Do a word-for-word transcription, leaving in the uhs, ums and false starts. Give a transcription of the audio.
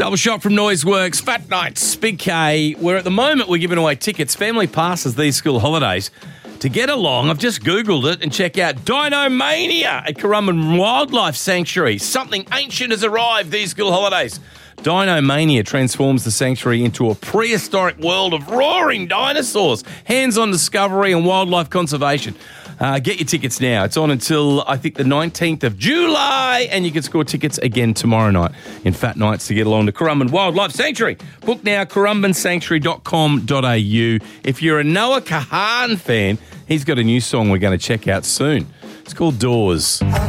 Double shot from Noiseworks, Fat Nights, Big K. Where at the moment we're giving away tickets, family passes these school holidays. To get along, I've just Googled it and check out Dinomania at Currumbin Wildlife Sanctuary. Something ancient has arrived these school holidays. Dinomania transforms the sanctuary into a prehistoric world of roaring dinosaurs. Hands-on discovery and wildlife conservation. Uh, get your tickets now. It's on until, I think, the nineteenth of July, and you can score tickets again tomorrow night in Fat Nights to get along to Currumbin Wildlife Sanctuary. Book now, currumbin sanctuary dot com dot a u. If you're a Noah Kahan fan, he's got a new song we're going to check out soon. It's called Doors.